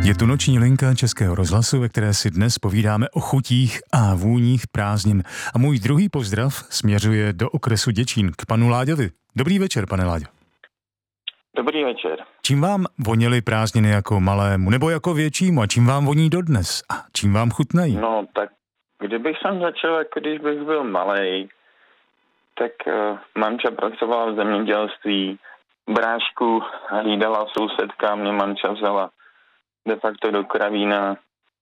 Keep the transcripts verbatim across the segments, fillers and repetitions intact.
Je tu noční linka Českého rozhlasu, ve které si dnes povídáme o chutích a vůních prázdnin. A můj druhý pozdrav směřuje do okresu Děčín k panu Láďovi. Dobrý večer, pane Láďo. Dobrý večer. Čím vám voněly prázdniny jako malému nebo jako většímu a čím vám voní dodnes a čím vám chutnají? No tak, kdybych jsem začal, jako když bych byl malej, tak uh, mamča pracovala v zemědělství, brášku hlídala sousedka, mě mamča vzala de facto do kravína.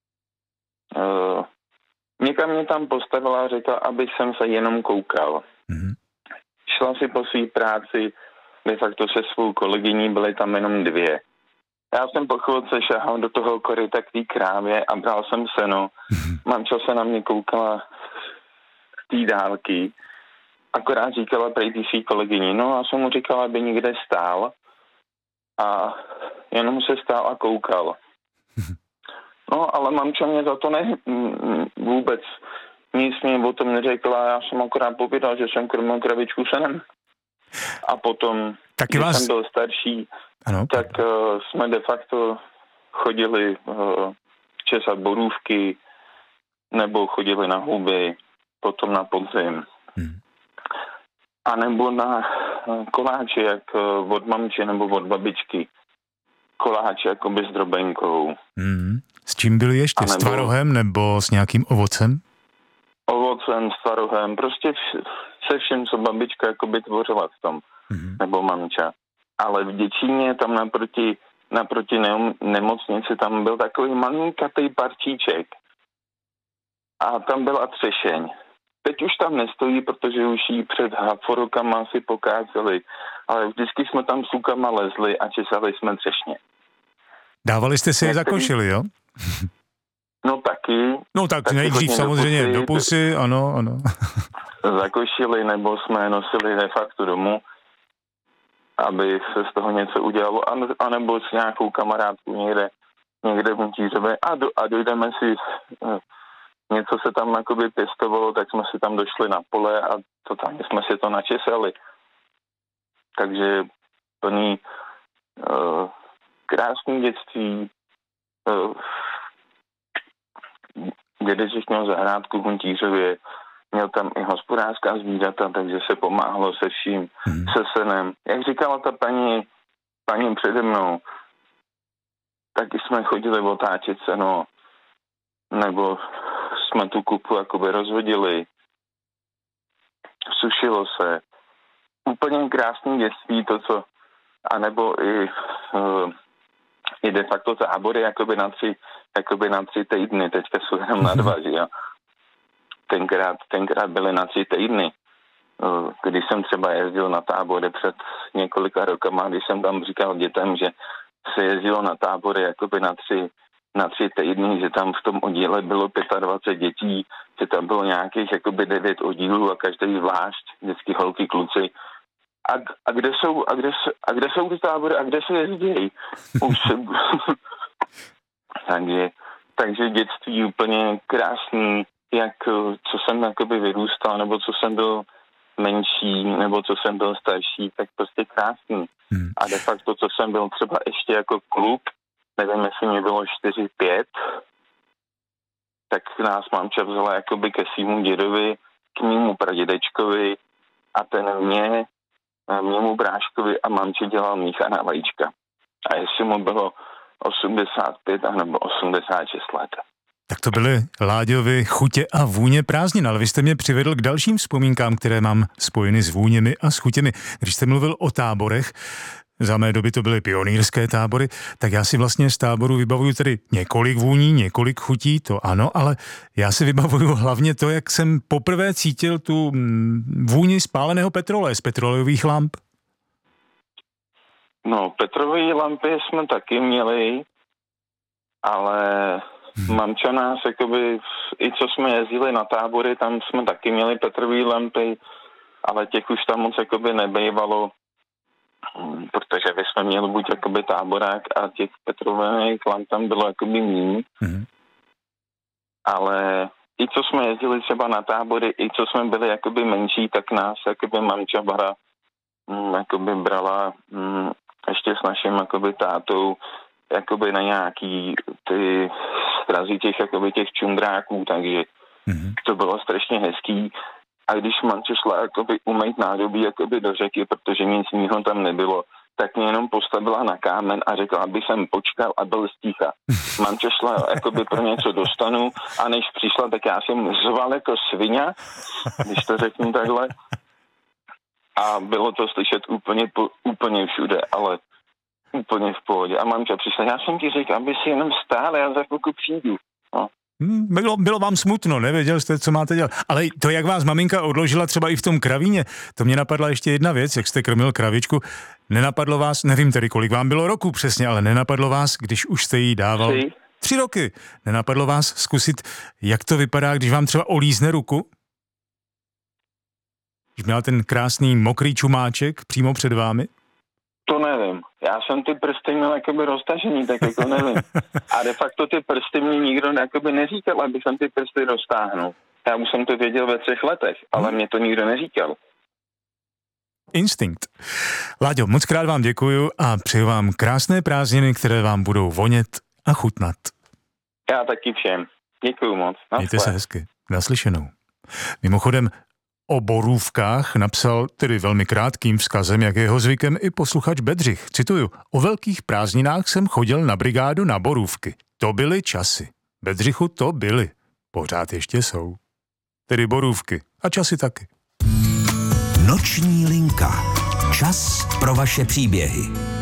Uh, někam mě tam postavila a řekla, abych jsem se jenom koukal. Mm-hmm. Šla si po své práci, de facto se svou kolegyní, byly tam jenom dvě. Já jsem po chvilce šahal do toho koryta k té krávě a bral jsem seno. Mm-hmm. Mamča se na mě koukala z té dálky. Akorát říkala prej ty svý kolegyni. No a jsem mu říkala, aby někde stál. A jenom se stál a koukal. No, ale mamča mě za to ne, vůbec nic mě o tom neřekla. Já jsem akorát povídal, že jsem krmil kravičku senem. A potom, Taky když vás... jsem byl starší, ano. tak uh, jsme de facto chodili uh, česat borůvky, nebo chodili na huby, potom na podzim. Hmm. A nebo na uh, koláče, jak uh, od mamče nebo od babičky. Koláče jakoby s drobenkou. Hmm. S čím byli ještě? S tvarohem nebo s nějakým ovocem? Ovocem, s tvarohem, prostě vš- se vším, co babička jakoby tvořila v tom. Hmm. Nebo mamča. Ale v Děčíně, tam naproti, naproti ne- nemocnici, tam byl takový malinkatý parčíček. A tam byla třešeň. Teď už tam nestojí, protože už jí před haforokama si pokáceli. Ale vždycky jsme tam s lukama lezli a česali jsme třešně. Dávali jste si je za košili, jo? No taky. No tak nejdřív samozřejmě do pusy, do pusy, ano, ano. Za košili, nebo jsme nosili de facto domů, aby se z toho něco udělalo, anebo s nějakou kamarádkou někde, někde v Mutířově a, do, a dojdeme si, něco se tam jakoby pěstovalo, tak jsme si tam došli na pole a totálně jsme si to načesali. Takže plný uh, krásný dětství. Uh, dědeček měl zahrádku v Mutířově, měl tam i hospodářská zvířata, takže se pomáhalo se vším, hmm. se senem. Jak říkala ta paní, paní přede mnou, taky jsme chodili otáčet seno, nebo jsme tu kupu jakoby rozhodili, sušilo se. Úplně krásný dětství, to co, anebo i, uh, i de facto tábory jakoby na tři, jakoby na tři týdny, teďka jsou jenom na dva, že jo. Tenkrát, tenkrát byly na tři týdny. Když jsem třeba jezdil na tábory před několika rokama, když jsem tam říkal dětem, že se jezdilo na tábory jakoby na tři, na tři týdny, že tam v tom oddíle bylo dvacet pět dětí, že tam bylo nějakých jakoby devět oddílů a každý zvlášť, vždycky holky, kluci. A, a, kde jsou, a, kde, a kde jsou ty tábory a kde se jezdí? Už se... takže, takže dětství úplně krásný, jak co jsem jakoby vyrůstal, nebo co jsem byl menší, nebo co jsem byl starší, tak prostě krásný. Hmm. A de facto, co jsem byl třeba ještě jako kluk, nevím, jestli mě bylo čtyři pět, tak nás mamča vzala jakoby ke svýmu dědovi, k mému pradědečkovi a ten mě, mému bráškovi a mamče dělal míchaná vajíčka. A jestli mu bylo osmdesát pět nebo osmdesát šest let. Tak to byly Láďovy chutě a vůně prázdnin, ale vy jste mě přivedl k dalším vzpomínkám, které mám spojeny s vůněmi a s chutěmi. Když jste mluvil o táborech, za mé doby to byly pionýrské tábory, tak já si vlastně z táboru vybavuju tedy několik vůní, několik chutí, to ano, ale já si vybavuju hlavně to, jak jsem poprvé cítil tu vůni spáleného petrole z petrolejových lamp. No, petrolejové lampy jsme taky měli, ale... Hmm. Mamča nás, jakoby, i co jsme jezdili na tábory, tam jsme taky měli petrové lampy, ale těch už tam moc jakoby nebejvalo, protože my jsme měli buď jakoby táborák a těch petrolejových lamp tam bylo jakoby míň. Hmm. Ale i co jsme jezdili třeba na tábory, i co jsme byli jakoby menší, tak nás jakoby mamča bara, jakoby brala ještě s naším jakoby tátou jakoby na nějaký ty strazy těch, jakoby těch čundráků, takže mm-hmm. to bylo strašně hezký. A když manče šla jakoby umýt nádobí jakoby do řeky, protože nic jiného tam nebylo, tak mě jenom postavila na kámen a řekla, aby jsem počkal a byl stícha. Manče šla jakoby pro něco dostanu a než přišla, tak já jsem zval jako svině, když to řeknu takhle. A bylo to slyšet úplně, úplně všude, ale úplně v pohodě. A mamča přišla, já jsem ti řekl, aby si jenom stál, já za chvilku přijdu. No. Bylo, bylo vám smutno, nevěděl jste, co máte dělat. Ale to, jak vás maminka odložila třeba i v tom kravíně, to mě napadla ještě jedna věc, jak jste krmil kravičku. Nenapadlo vás, nevím tedy, kolik vám bylo roku přesně, ale nenapadlo vás, když už jste jí dával... Tři. Tři roky. Nenapadlo vás zkusit, jak to vypadá, když vám třeba olízne ruku? Když měla ten krásný mokrý čumáček přímo před vámi? To nevím. Já jsem ty prsty měl jakoby roztažený, tak jako nevím. A de facto ty prsty mi nikdo jakoby neříkal, aby jsem ty prsty roztáhnul. Já už jsem to věděl ve třech letech, ale mě to nikdo neříkal. Instinkt. Láďo, moc krát vám děkuju a přeju vám krásné prázdniny, které vám budou vonět a chutnat. Já taky všem. Děkuju moc. Mějte se hezky. Naslyšenou. Mimochodem, o borůvkách napsal tedy velmi krátkým vzkazem, jak jeho zvykem, i posluchač Bedřich. Cituju, o velkých prázdninách jsem chodil na brigádu na borůvky. To byly časy. Bedřichu, to byly. Pořád ještě jsou. Tedy borůvky. A časy taky. Noční linka. Čas pro vaše příběhy.